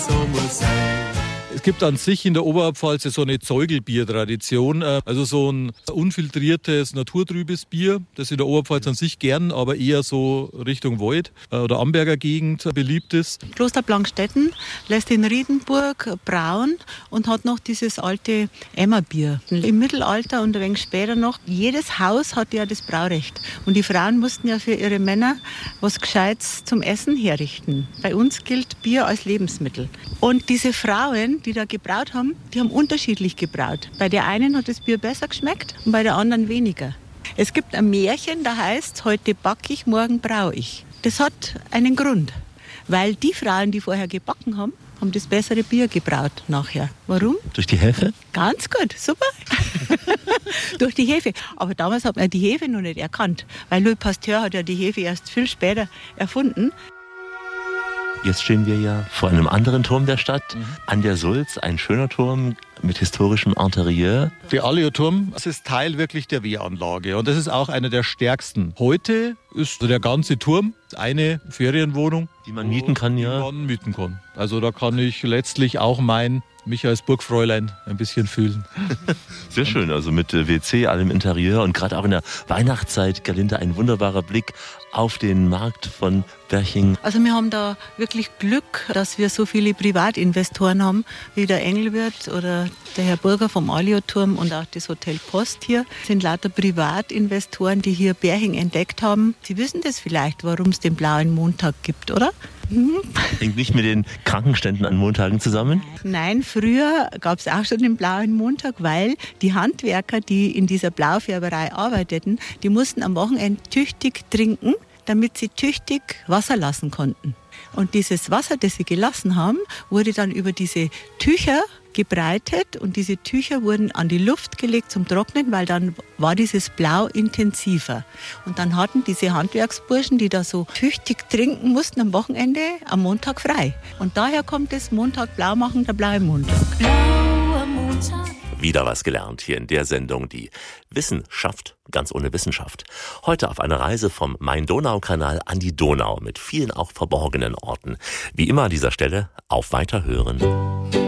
So muss sein. Es gibt an sich in der Oberpfalz so eine Zeugelbier-Tradition, also so ein unfiltriertes, naturtrübes Bier, das in der Oberpfalz an sich gern, aber eher so Richtung Wald oder Amberger Gegend beliebt ist. Kloster Blankstetten lässt in Riedenburg brauen und hat noch dieses alte Emmerbier. Im Mittelalter und ein wenig später noch, jedes Haus hatte ja das Braurecht und die Frauen mussten ja für ihre Männer was Gescheites zum Essen herrichten. Bei uns gilt Bier als Lebensmittel. Und diese Frauen, die da gebraut haben, die haben unterschiedlich gebraut. Bei der einen hat das Bier besser geschmeckt und bei der anderen weniger. Es gibt ein Märchen, da heißt, heute backe ich, morgen braue ich. Das hat einen Grund, weil die Frauen, die vorher gebacken haben, haben das bessere Bier gebraut nachher. Warum? Durch die Hefe? Ganz gut, super. Durch die Hefe. Aber damals hat man die Hefe noch nicht erkannt, weil Louis Pasteur hat ja die Hefe erst viel später erfunden. Jetzt stehen wir ja vor einem anderen Turm der Stadt, an der Sulz, ein schöner Turm mit historischem Interieur. Der Alioturm, das ist Teil wirklich der Wehranlage und das ist auch einer der stärksten. Heute ist der ganze Turm eine Ferienwohnung, die man mieten kann, ja. Die man mieten kann. Also da kann ich letztlich auch mich als Burgfräulein ein bisschen fühlen. Sehr schön, also mit WC, allem Interieur und gerade auch in der Weihnachtszeit, Gerlinde, ein wunderbarer Blick auf den Markt von Berching. Also wir haben da wirklich Glück, dass wir so viele Privatinvestoren haben, wie der Engelwirt oder der Herr Burger vom Alioturm und auch das Hotel Post hier. Das sind lauter Privatinvestoren, die hier Berching entdeckt haben. Sie wissen das vielleicht, warum es den blauen Montag gibt, oder? Hängt nicht mit den Krankenständen an Montagen zusammen? Nein, früher gab es auch schon den blauen Montag, weil die Handwerker, die in dieser Blaufärberei arbeiteten, die mussten am Wochenende tüchtig trinken, damit sie tüchtig Wasser lassen konnten. Und dieses Wasser, das sie gelassen haben, wurde dann über diese Tücher gebreitet und diese Tücher wurden an die Luft gelegt zum Trocknen, weil dann war dieses Blau intensiver. Und dann hatten diese Handwerksburschen, die da so tüchtig trinken mussten am Wochenende, am Montag frei. Und daher kommt das Montag blau machen, der blaue Montag. Blauer Montag. Wieder was gelernt hier in der Sendung, die Wissenschaft, ganz ohne Wissenschaft. Heute auf einer Reise vom Main-Donau-Kanal an die Donau mit vielen auch verborgenen Orten. Wie immer an dieser Stelle auf Weiterhören.